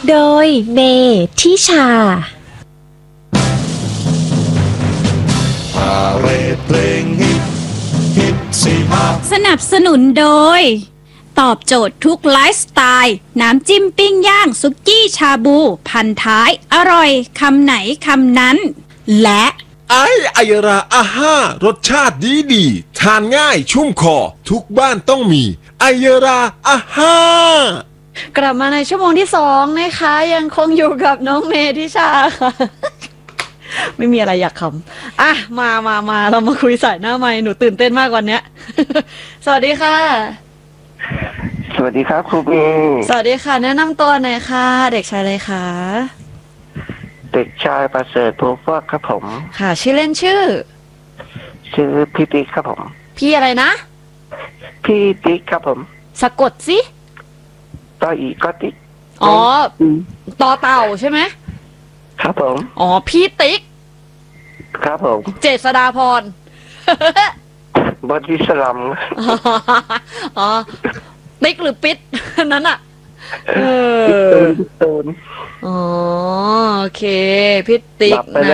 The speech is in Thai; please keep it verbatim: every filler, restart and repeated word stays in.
โดยเมทิชาพาเรดเพลงฮิตฮิตสี่ห้าสนับสนุนโดยตอบโจทย์ทุกไลฟ์สไตล์น้ำจิ้มปิ้งย่างซุกี้ชาบูพันท้ายอร่อยคำไหนคำนั้นและไอไอยราอาห้ารสชาติดีดีทานง่ายชุ่มคอทุกบ้านต้องมีไอยราอาห้ากลับมาในชั่วโมงที่สองนะคะยังคงอยู่กับน้องเมทิชาค่ะไม่มีอะไรอยากคำอ่ะมามามาเรามาคุยสายหน้าไมค์หนูตื่นเต้นมากกว่านี้ สวัสดีค่ะสวัสดีครับครูบีสวัสดีค่ะแนะนำตัวหน่อยค่ะเด็กชายอะไรคะเด็กชายประเสริฐโพฟอกครับผมค่ะชื่อเล่นชื่อชื่อพี่ติ๊กครับผมพี่อะไรนะพี่ติ๊กครับผมสะกดสิต่ออีกก็ติ๊กอ๋อต่อเต่าใช่ไหมครับผมอ๋อพี่ติ๊กครับผมเจษฎาพรบอดี้สลัมอ๋อติ๊กหรือปิ๊ดนั้นอ่ะเอออ๋อโอเคพี่ติ๊กนะ